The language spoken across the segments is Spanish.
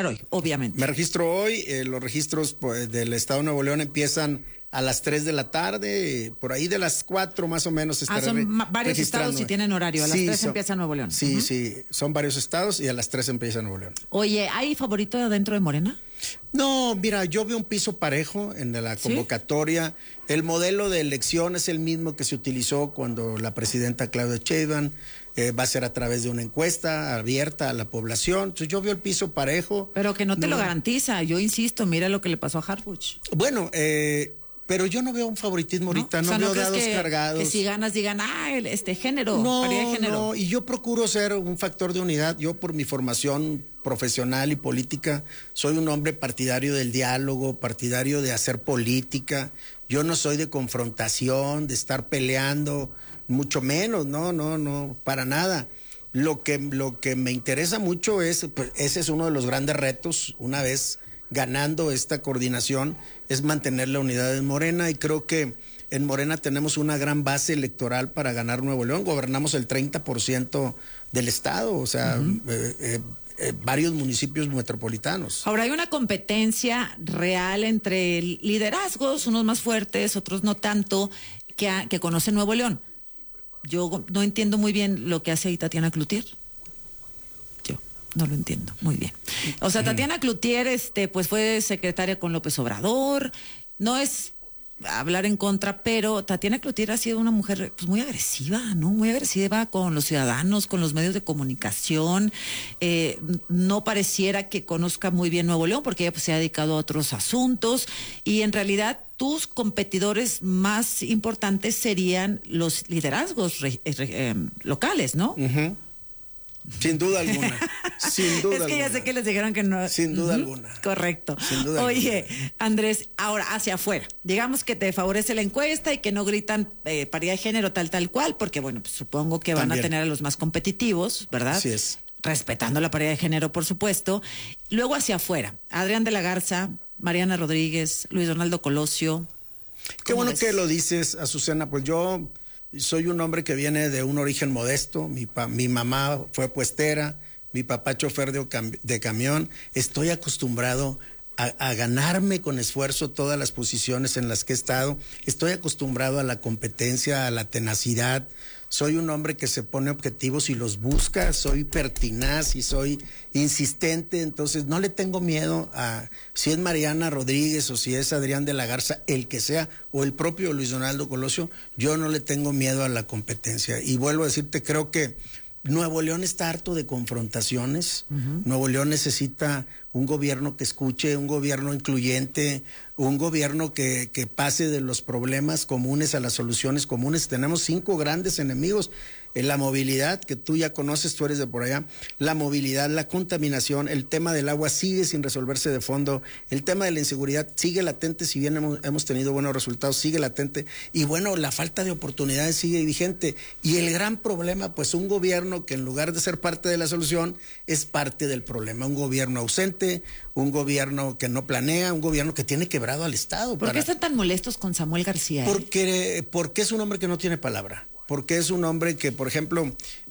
registrar hoy, obviamente. Me registro hoy, los registros pues, del Estado de Nuevo León empiezan a las 3 de la tarde, por ahí de las 4 más o menos estaré son varios estados y tienen horario, a las 3 empieza Nuevo León. Sí, sí, son varios estados y a las 3 empieza Nuevo León. Oye, ¿hay favorito dentro de Morena? No, mira, yo veo un piso parejo en la convocatoria. ¿Sí? El modelo de elección es el mismo que se utilizó cuando la presidenta Claudia Sheinbaum va a ser a través de una encuesta abierta a la población. Entonces yo veo el piso parejo. Pero que no te lo garantiza, yo insisto, mira lo que le pasó a Harfuch. Bueno, pero yo no veo un favoritismo ahorita, no veo dados cargados. Que si ganas digan, género, paridad de género. No, y yo procuro ser un factor de unidad. Yo por mi formación profesional y política soy un hombre partidario del diálogo, partidario de hacer política. Yo no soy de confrontación, de estar peleando, mucho menos, no, para nada. Lo que me interesa mucho es, pues, ese es uno de los grandes retos, una vez ganando esta coordinación, es mantener la unidad en Morena, y creo que en Morena tenemos una gran base electoral para ganar Nuevo León. Gobernamos el 30% del estado, o sea, varios municipios metropolitanos. Ahora, hay una competencia real entre liderazgos, unos más fuertes, otros no tanto, que conocen Nuevo León. Yo no entiendo muy bien lo que hace ahí Tatiana Cloutier. No lo entiendo muy bien. O sea, Tatiana Cloutier, pues fue secretaria con López Obrador. No es hablar en contra, pero Tatiana Cloutier ha sido una mujer pues muy agresiva, ¿no? Muy agresiva con los ciudadanos, con los medios de comunicación. No pareciera que conozca muy bien Nuevo León, porque ella pues se ha dedicado a otros asuntos, y en realidad tus competidores más importantes serían los liderazgos locales, ¿no? Uh-huh. Sin duda alguna, sin duda alguna. Es que ya sé que les dijeron que no. Sin duda alguna. Correcto. Sin duda Oye, alguna. Andrés, ahora hacia afuera. Digamos que te favorece la encuesta y que no gritan paridad de género tal cual, porque bueno, pues supongo que van a tener a los más competitivos, ¿verdad? Así es. Respetando la paridad de género, por supuesto. Luego hacia afuera, Adrián de la Garza, Mariana Rodríguez, Luis Donaldo Colosio. Qué bueno que lo dices, Azucena, pues yo soy un hombre que viene de un origen modesto. Mi mamá fue puestera, mi papá chofer de camión. Estoy acostumbrado a ganarme con esfuerzo todas las posiciones en las que he estado. Estoy acostumbrado a la competencia, a la tenacidad. Soy un hombre que se pone objetivos y los busca. Soy pertinaz y soy insistente. Entonces no le tengo miedo a si es Mariana Rodríguez o si es Adrián de la Garza, el que sea, o el propio Luis Donaldo Colosio. Yo no le tengo miedo a la competencia. Y vuelvo a decirte, creo que Nuevo León está harto de confrontaciones. Uh-huh. Nuevo León necesita un gobierno que escuche, un gobierno incluyente, un gobierno que pase de los problemas comunes a las soluciones comunes. Tenemos 5 grandes enemigos: la movilidad, que tú ya conoces, tú eres de por allá, la movilidad, la contaminación, el tema del agua sigue sin resolverse de fondo, el tema de la inseguridad sigue latente, si bien hemos tenido buenos resultados, sigue latente, y bueno, la falta de oportunidades sigue vigente, y el gran problema, pues un gobierno que en lugar de ser parte de la solución, es parte del problema, un gobierno ausente, un gobierno que no planea, un gobierno que tiene quebrado al Estado. ¿Por qué están tan molestos con Samuel García? Porque es un hombre que no tiene palabra. Porque es un hombre que, por ejemplo,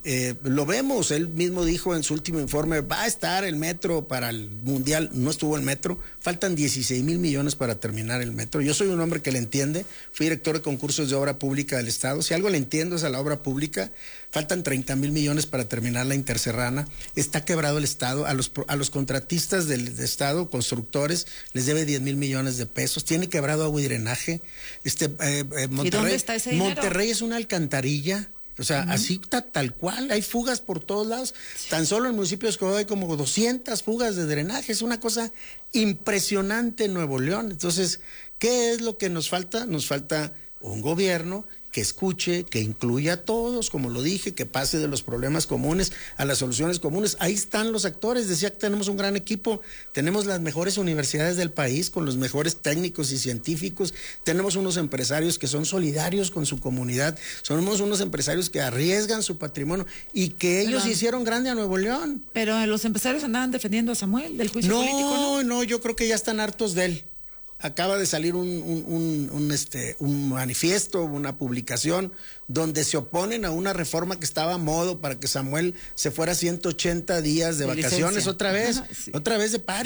lo vemos, él mismo dijo en su último informe, va a estar el metro para el Mundial, no estuvo el metro, faltan 16,000 millones para terminar el metro. Yo soy un hombre que le entiende, fui director de concursos de obra pública del Estado, si algo le entiendo es a la obra pública. Faltan 30,000 millones para terminar la Interserrana, está quebrado el Estado, a los contratistas del Estado, constructores, les debe 10,000 millones de pesos, tiene quebrado agua y drenaje. Monterrey, ¿y dónde está ese dinero? Monterrey es una alcantarilla. O sea, así tal cual, hay fugas por todos lados. Tan solo en municipios que hay como 200 fugas de drenaje, es una cosa impresionante en Nuevo León. Entonces, ¿qué es lo que nos falta? Nos falta un gobierno que escuche, que incluya a todos, como lo dije, que pase de los problemas comunes a las soluciones comunes. Ahí están los actores, decía que tenemos un gran equipo, tenemos las mejores universidades del país, con los mejores técnicos y científicos, tenemos unos empresarios que son solidarios con su comunidad, somos unos empresarios que arriesgan su patrimonio y que ellos hicieron grande a Nuevo León. Pero los empresarios andaban defendiendo a Samuel del juicio político, ¿no? No, yo creo que ya están hartos de él. Acaba de salir un manifiesto, una publicación donde se oponen a una reforma que estaba a modo para que Samuel se fuera 180 días de vacaciones otra vez de pari.